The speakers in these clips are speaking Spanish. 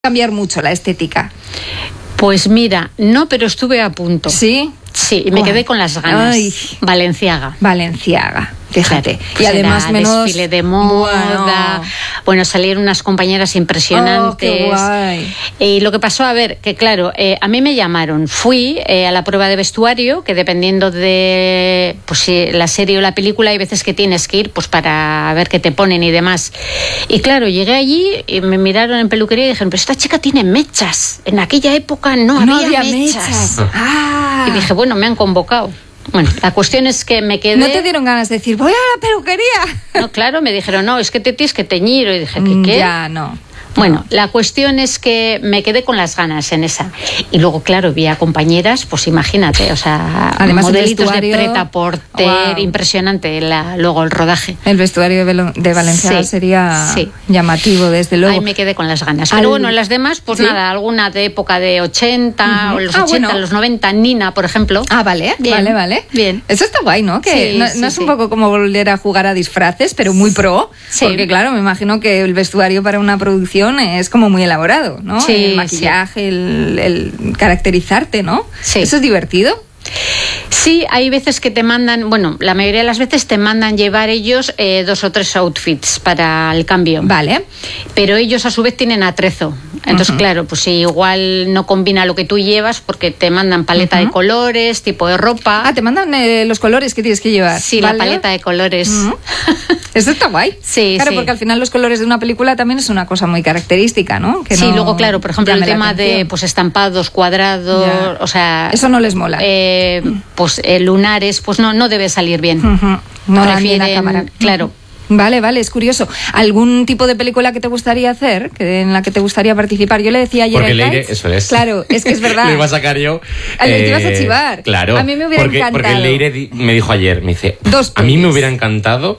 cambiar mucho la estética. Pues mira, no, pero estuve a punto. ¿Sí? Sí, y me quedé con las ganas. Ay. Valenciaga. Fíjate. Claro, y además era menos desfile de moda. Bueno, salieron unas compañeras impresionantes. Oh, qué guay. Y lo que pasó, a ver, que claro, a mí me llamaron, fui a la prueba de vestuario, que dependiendo de pues si la serie o la película hay veces que tienes que ir pues para ver qué te ponen y demás. Y claro, llegué allí y me miraron en peluquería y dijeron, pero esta chica tiene mechas. En aquella época no había mechas. Ah. Y dije, bueno, me han convocado. Bueno, la cuestión es que me quedé... ¿No te dieron ganas de decir, voy a la peluquería? No, claro, me dijeron, no, es que te tienes que teñir. Y dije, ¿qué? Ya, no. Bueno, la cuestión es que me quedé con las ganas en esa. Y luego, claro, vi a compañeras, pues imagínate, o sea, además modelitos de prêt-à-porter, wow. Impresionante luego el rodaje. El vestuario de Valenciaga sería llamativo, desde luego. Ahí me quedé con las ganas. Pero bueno, en las demás, pues nada, alguna de época de 80, o los 80, los 90, Nina, por ejemplo. Ah, vale, bien. Vale. Bien. Eso está guay, ¿no? Que no es un poco como volver a jugar a disfraces, pero muy pro. Sí. Porque claro, me imagino que el vestuario para una producción es como muy elaborado, ¿no? Sí, el maquillaje, el caracterizarte, ¿no? Sí. ¿Eso es divertido? Sí, hay veces que te mandan, bueno, la mayoría de las veces te mandan llevar ellos 2 o 3 outfits para el cambio. Vale. Pero ellos a su vez tienen atrezo. Entonces, claro, pues igual no combina lo que tú llevas porque te mandan paleta de colores, tipo de ropa. Ah, te mandan los colores que tienes que llevar. Sí, ¿vale? La paleta de colores. Eso está guay. Sí, claro, porque al final los colores de una película también es una cosa muy característica, ¿no? Que sí, no luego, claro, por ejemplo, el tema de pues estampados, cuadrados, o sea... Eso no les mola. Pues lunares, pues no debe salir bien. No prefieren, la cámara. Claro. Vale, es curioso. ¿Algún tipo de película que te gustaría hacer, en la que te gustaría participar? Yo le decía ayer porque a Leire, eso es. Claro, es que es verdad. Lo iba a sacar yo. Te ibas a chivar. Claro. A mí me hubiera encantado. Porque Leire me dijo ayer, me dice, a mí me hubiera encantado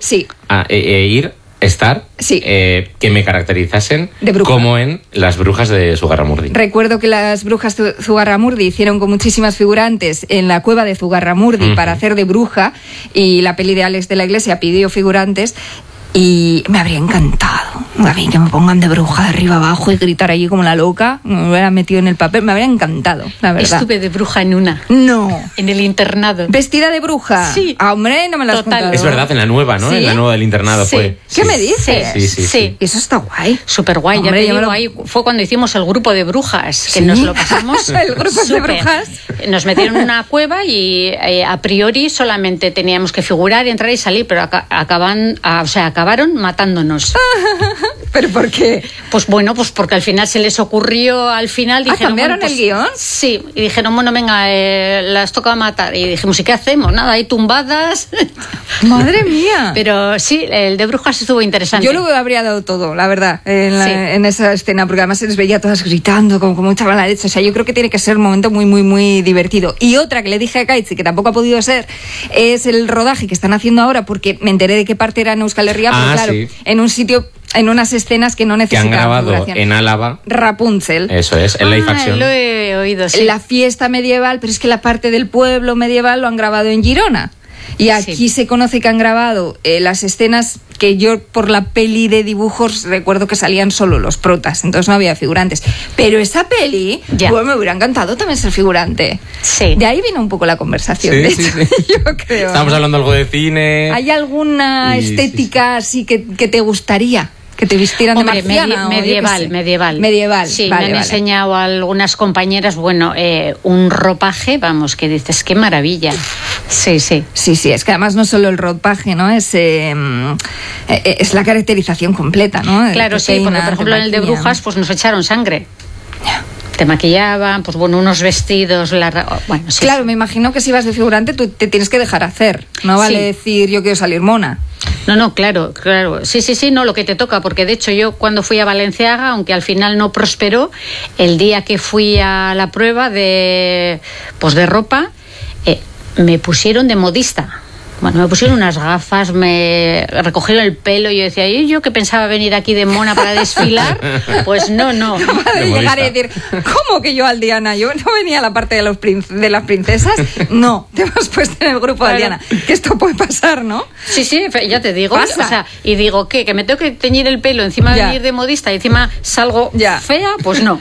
estar, que me caracterizasen como en Las brujas de Zugarramurdi. Recuerdo que Las brujas de Zugarramurdi hicieron con muchísimas figurantes en la cueva de Zugarramurdi para hacer de bruja, y la peli de Alex de la Iglesia pidió figurantes. Y me habría encantado a mí que me pongan de bruja de arriba abajo y gritar allí como la loca. Me hubiera metido en el papel, me habría encantado, la verdad. Estuve de bruja en una. No. En el internado. ¿Vestida de bruja? Sí. Ah, hombre, no me lo has contado. Es verdad, en la nueva, ¿no? ¿Sí? En la nueva del internado fue. ¿Qué me dices? Sí. Eso está guay. Súper guay. Hombre, ya te digo, ahí fue cuando hicimos el grupo de brujas, que nos lo pasamos. El grupo de brujas. Nos metieron en una cueva y a priori solamente teníamos que figurar, entrar y salir, pero acabaron matándonos. ¿Pero por qué? Pues bueno, pues porque al final se les ocurrió, dijeron, ¿cambiaron bueno, pues, el guión? Sí, y dijeron, bueno, venga, las toca matar. Y dijimos, ¿y qué hacemos? Nada, ahí tumbadas. ¡Madre mía! Pero sí, el de brujas estuvo interesante. Yo lo habría dado todo, la verdad, en esa escena, porque además se les veía todas gritando, como echaban la leche. O sea, yo creo que tiene que ser un momento muy, muy, muy divertido. Y otra que le dije a Kaitzi, que tampoco ha podido ser, es el rodaje que están haciendo ahora, porque me enteré de qué parte era en Euskal Herria, pero claro, en un sitio, en unas escenas que no necesitan que han grabado figuración. En Álava. Rapunzel. Eso es, en Live Action. Lo he oído, sí. La fiesta medieval, pero es que la parte del pueblo medieval lo han grabado en Girona. Y aquí se conoce que han grabado las escenas que yo por la peli de dibujos recuerdo que salían solo los protas, entonces no había figurantes. Pero esa peli, pues me hubiera encantado también ser figurante. Sí. De ahí vino un poco la conversación, de hecho, yo creo. Estábamos hablando algo de cine. ¿Hay alguna estética así que te gustaría? Que te vistieran de marciana. Medieval. Sí, me han enseñado a algunas compañeras, un ropaje, vamos, que dices, qué maravilla. Sí, es que además no solo el ropaje, ¿no? Es la caracterización completa, ¿no? Claro, sí, porque por ejemplo en el de brujas, pues nos echaron sangre. Te maquillaban, pues unos vestidos, Claro, me imagino que si vas de figurante tú te tienes que dejar hacer, no vale decir yo quiero salir mona. No, claro, sí, no, lo que te toca, porque de hecho yo cuando fui a Valenciaga, aunque al final no prosperó, el día que fui a la prueba de ropa, me pusieron de modista. Bueno, me pusieron unas gafas, me recogieron el pelo y yo decía, ¿y yo que pensaba venir aquí de mona para desfilar? Pues no. No para llegar y decir, ¿cómo que yo Aldiana? Yo no venía a la parte de las princesas. No, te hemos puesto en el grupo de Aldiana. Que esto puede pasar, ¿no? Sí, ya te digo. Pasa. O sea, y digo, ¿qué? ¿Que me tengo que teñir el pelo encima de venir de modista y encima salgo fea? Pues no.